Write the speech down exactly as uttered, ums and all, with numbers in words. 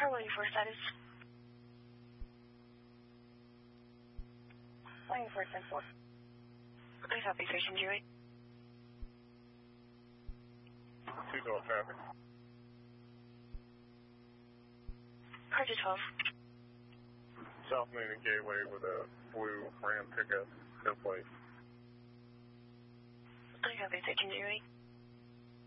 Car waiting for status. Waiting for ten four. I copy station G eight. Two door traffic. Car to twelve. South Main and Gateway with a blue Ram pickup, no plate. I copy station G eight.